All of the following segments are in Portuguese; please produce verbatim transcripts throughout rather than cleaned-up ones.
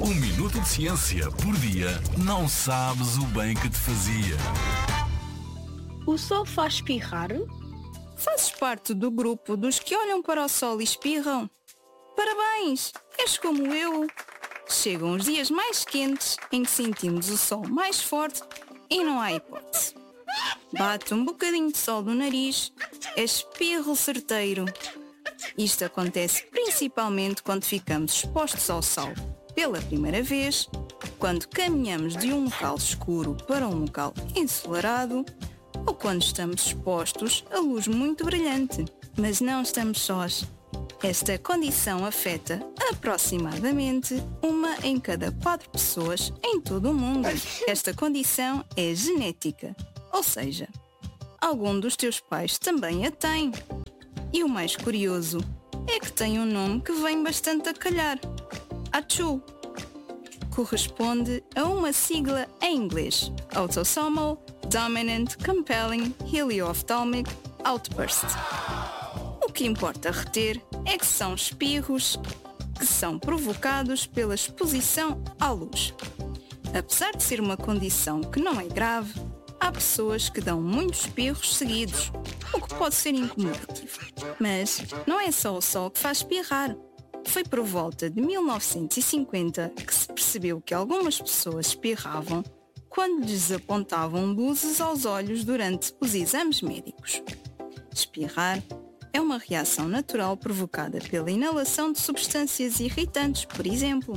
Um minuto de ciência por dia não sabes o bem que te fazia. O sol faz espirrar? Fazes parte do grupo dos que olham para o sol e espirram? Parabéns! És como eu! Chegam os dias mais quentes em que sentimos o sol mais forte e não há hipótese. Bate um bocadinho de sol no nariz, é espirro certeiro. Isto acontece principalmente quando ficamos expostos ao sol pela primeira vez, quando caminhamos de um local escuro para um local ensolarado ou quando estamos expostos a luz muito brilhante. Mas não estamos sós. Esta condição afeta aproximadamente uma em cada quatro pessoas em todo o mundo. Esta condição é genética, ou seja, algum dos teus pais também a tem. E o mais curioso é que tem um nome que vem bastante a calhar. Achoo. Corresponde a uma sigla em inglês: Autosomal Dominant Compelling Helio-Ophthalmic Outburst. O que importa reter é que são espirros que são provocados pela exposição à luz. Apesar de ser uma condição que não é grave, há pessoas que dão muitos espirros seguidos, o que pode ser incomodativo. Mas não é só o sol que faz espirrar. Foi por volta de mil novecentos e cinquenta que se percebeu que algumas pessoas espirravam quando lhes apontavam luzes aos olhos durante os exames médicos. Espirrar é uma reação natural provocada pela inalação de substâncias irritantes, por exemplo.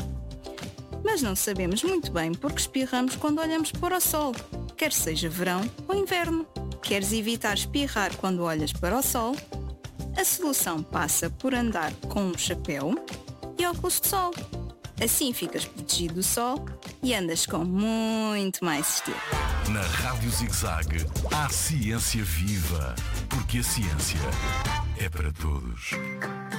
Mas não sabemos muito bem porque espirramos quando olhamos para o sol, quer seja verão ou inverno. Queres evitar espirrar quando olhas para o sol? A solução passa por andar com um chapéu e óculos de sol. Assim ficas protegido do sol e andas com muito mais estilo. Na Rádio Zig-Zag há ciência viva, porque a ciência é para todos.